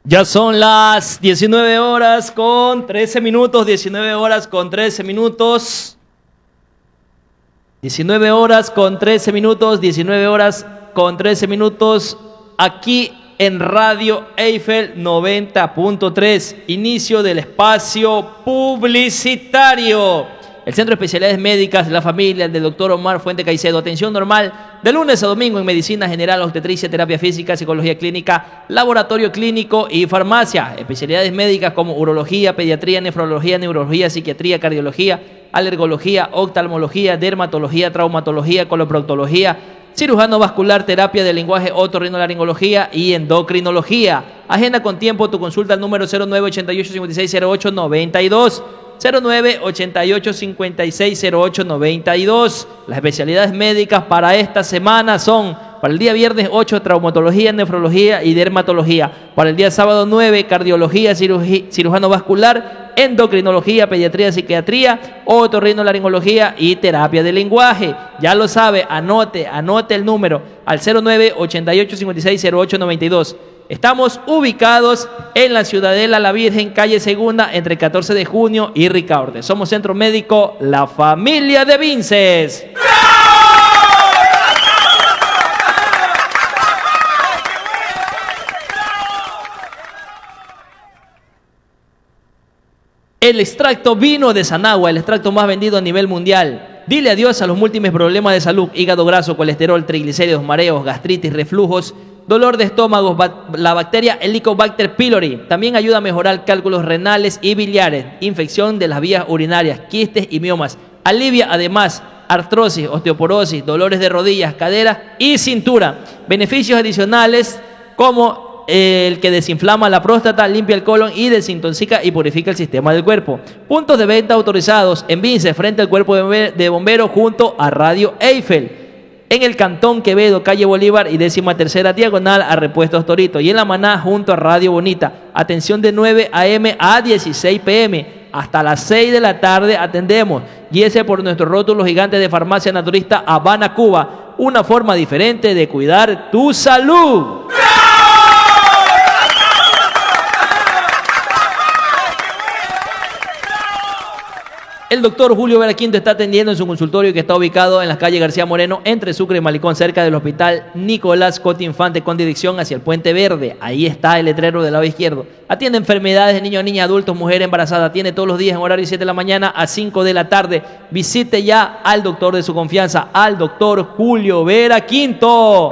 Ya son las 19 horas con 13 minutos, 19 horas con 13 minutos. 19 horas con 13 minutos, 19 horas con 13 minutos, aquí en Radio Eiffel 90.3, inicio del espacio publicitario. El Centro de Especialidades Médicas, la familia del doctor Omar Fuente Caicedo, atención normal de lunes a domingo en medicina general, obstetricia, terapia física, psicología clínica, laboratorio clínico y farmacia. Especialidades médicas como urología, pediatría, nefrología, neurología, psiquiatría, cardiología, alergología, oftalmología, dermatología, traumatología, coloproctología, cirujano vascular, terapia de lenguaje, otorrinolaringología y endocrinología. Agenda con tiempo tu consulta al número 0988-5608-92. 0988-5608-92. Las especialidades médicas para esta semana son: para el día viernes 8, traumatología, nefrología y dermatología; para el día sábado 9, cardiología, cirujano vascular, endocrinología, pediatría, psiquiatría, otorrinolaringología y terapia de lenguaje. Ya lo sabe, anote el número al 0988-5608-92. Estamos ubicados en la Ciudadela La Virgen, calle Segunda, entre 14 de junio y Ricaurte. Somos Centro Médico La Familia de Vinces. El extracto vino de Sanagua, el extracto más vendido a nivel mundial. Dile adiós a los múltiples problemas de salud: hígado graso, colesterol, triglicéridos, mareos, gastritis, reflujos, dolor de estómago, la bacteria Helicobacter pylori. También ayuda a mejorar cálculos renales y biliares, infección de las vías urinarias, quistes y miomas. Alivia además artrosis, osteoporosis, dolores de rodillas, caderas y cintura. Beneficios adicionales como el que desinflama la próstata, limpia el colon y desintoxica y purifica el sistema del cuerpo. Puntos de venta autorizados en Vinces, frente al cuerpo de bomberos, junto a Radio Eiffel. En el Cantón Quevedo, calle Bolívar y 13ª diagonal a Repuestos Torito. Y en La Maná, junto a Radio Bonita. Atención de 9 a.m. a 16 p.m. Hasta las 6 de la tarde atendemos. Guíese por nuestro rótulo gigante de Farmacia Naturista Habana, Cuba. Una forma diferente de cuidar tu salud. El doctor Julio Vera Quinto está atendiendo en su consultorio, que está ubicado en la calle García Moreno, entre Sucre y Malicón, cerca del hospital Nicolás Coti Infante, con dirección hacia el Puente Verde. Ahí está el letrero del lado izquierdo. Atiende enfermedades de niños, niñas, adultos, mujer embarazada. Tiene todos los días en horario 7 de la mañana a 5 de la tarde. Visite ya al doctor de su confianza, al doctor Julio Vera Quinto.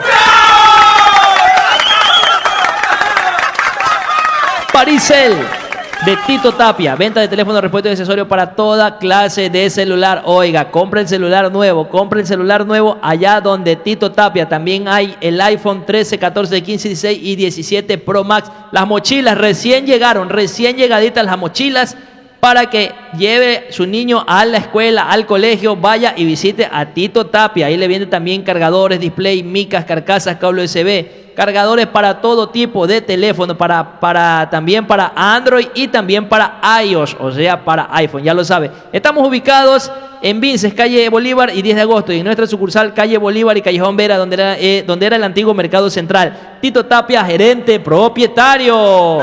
Paricel de Tito Tapia, venta de teléfono, repuesto y accesorios para toda clase de celular. Oiga, compre el celular nuevo allá donde Tito Tapia. También hay el iPhone 13, 14, 15, 16 y 17 Pro Max. Las mochilas recién llegaditas las mochilas, para que lleve su niño a la escuela, al colegio, vaya y visite a Tito Tapia. Ahí le vienen también cargadores, display, micas, carcasas, cable USB, cargadores para todo tipo de teléfono, también para Android y también para iOS, o sea, para iPhone, ya lo sabe. Estamos ubicados en Vinces, calle Bolívar y 10 de agosto, y en nuestra sucursal calle Bolívar y Callejón Vera, donde era el antiguo Mercado Central. Tito Tapia, gerente propietario.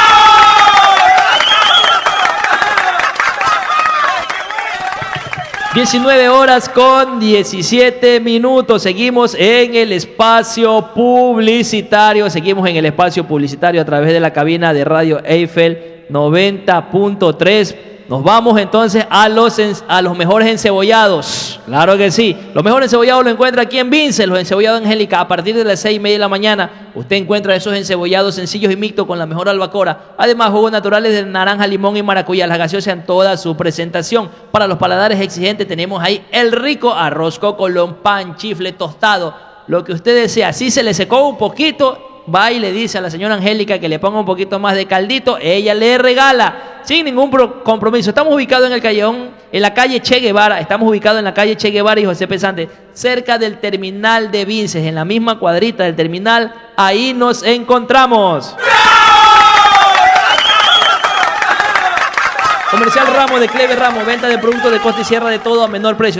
19 horas con 17 minutos. Seguimos en el espacio publicitario. A través de la cabina de Radio Eiffel 90.3. Nos vamos entonces a los mejores encebollados. Claro que sí. Los mejores encebollados los encuentra aquí en Vinces, los encebollados Angélica. A partir de las 6:30 de la mañana, usted encuentra esos encebollados sencillos y mixtos con la mejor albacora. Además, jugos naturales de naranja, limón y maracuyá. Las gaseosas en toda su presentación. Para los paladares exigentes tenemos ahí el rico arroz cocolón, pan, chifle, tostado, lo que usted desea. Si se le secó un poquito, va y le dice a la señora Angélica que le ponga un poquito más de caldito, ella le regala sin ningún compromiso. Estamos ubicados en la calle Che Guevara. Estamos ubicados en la calle Che Guevara y José Pesante, cerca del terminal de Vinces, en la misma cuadrita del terminal. Ahí nos encontramos. Comercial Ramos de Cleve Ramos, venta de productos de costa y sierra de todo a menor precio.